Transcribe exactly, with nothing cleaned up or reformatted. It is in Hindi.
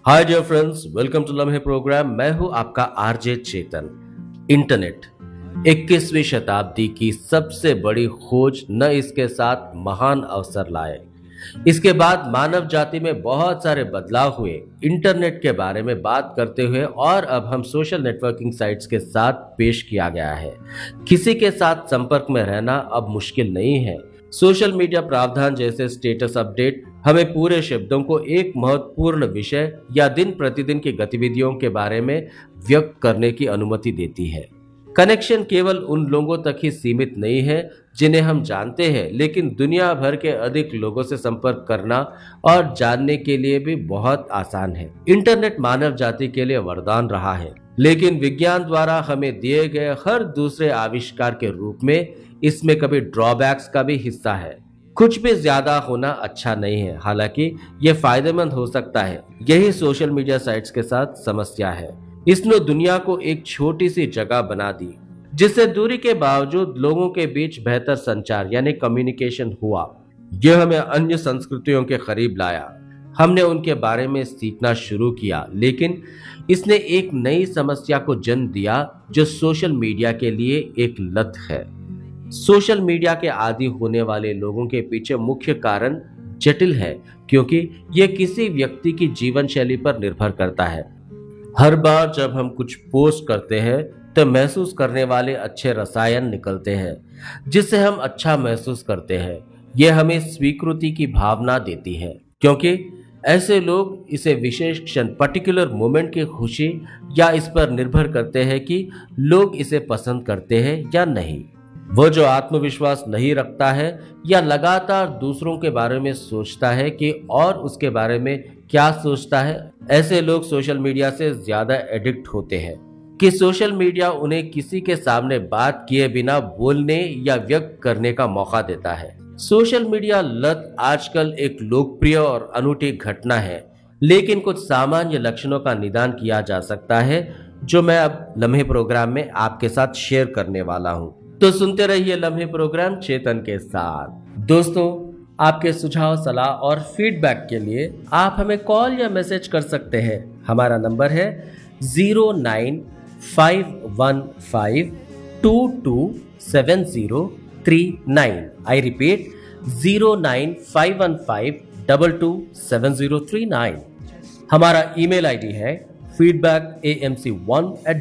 Hi dear friends, welcome to लम्हे प्रोग्राम। मैं हूं आपका आरजे चेतन। इंटरनेट इक्कीसवीं शताब्दी की सबसे बड़ी खोज न इसके साथ महान अवसर लाए। इसके बाद मानव जाति में बहुत सारे बदलाव हुए। इंटरनेट के बारे में बात करते हुए और अब हम सोशल नेटवर्किंग साइट्स के साथ पेश किया गया है। किसी के साथ संपर्क में रहना अब मुश्किल नहीं है। सोशल मीडिया प्रावधान जैसे स्टेटस अपडेट हमें पूरे शब्दों को एक महत्वपूर्ण विषय या दिन प्रतिदिन की गतिविधियों के बारे में व्यक्त करने की अनुमति देती है। कनेक्शन केवल उन लोगों तक ही सीमित नहीं है जिन्हें हम जानते हैं, लेकिन दुनिया भर के अधिक लोगों से संपर्क करना और जानने के लिए भी बहुत आसान है। इंटरनेट मानव जाति के लिए वरदान रहा है, लेकिन विज्ञान द्वारा हमें दिए गए हर दूसरे आविष्कार के रूप में इसमें कभी ड्रॉबैक्स का भी हिस्सा है। कुछ भी ज्यादा होना अच्छा नहीं है, हालांकि ये फायदेमंद हो सकता है। यही सोशल मीडिया साइट्स के साथ समस्या है। इसने दुनिया को एक छोटी सी जगह बना दी, जिससे दूरी के बावजूद लोगों के बीच बेहतर संचार यानी कम्युनिकेशन हुआ। यह हमें अन्य संस्कृतियों के करीब लाया। हमने उनके बारे में सीखना शुरू किया, लेकिन इसने एक नई समस्या को जन्म दिया जो सोशल मीडिया के लिए एक लत है। सोशल मीडिया के आदी होने वाले लोगों के पीछे मुख्य कारण जटिल है, क्योंकि यह किसी व्यक्ति की जीवन शैली पर निर्भर करता है। हर बार जब हम कुछ पोस्ट करते हैं तो महसूस करने वाले अच्छे रसायन निकलते हैं, जिससे हम अच्छा महसूस करते हैं। यह हमें स्वीकृति की भावना देती है, क्योंकि ऐसे लोग इसे विशेष क्षण पर्टिकुलर मोमेंट की खुशी या इस पर निर्भर करते हैं कि लोग इसे पसंद करते हैं या नहीं। वो जो आत्मविश्वास नहीं रखता है या लगातार दूसरों के बारे में सोचता है कि और उसके बारे में क्या सोचता है, ऐसे लोग सोशल मीडिया से ज्यादा एडिक्ट होते हैं कि सोशल मीडिया उन्हें किसी के सामने बात किए बिना बोलने या व्यक्त करने का मौका देता है। सोशल मीडिया लत आजकल एक लोकप्रिय और अनूठी घटना है, लेकिन कुछ सामान्य लक्षणों का निदान किया जा सकता है, जो मैं अब लम्हे प्रोग्राम में आपके साथ शेयर करने वाला हूँ। तो सुनते रहिए लम्हे प्रोग्राम चेतन के साथ। दोस्तों, आपके सुझाव, सलाह और फीडबैक के लिए आप हमें कॉल या मैसेज कर सकते हैं। हमारा नंबर है zero nine five one five to to seven zero three nine. I repeat, zero nine five one five double two seven zero three nine. हमारा ईमेल आईडी है feedback A M C one eight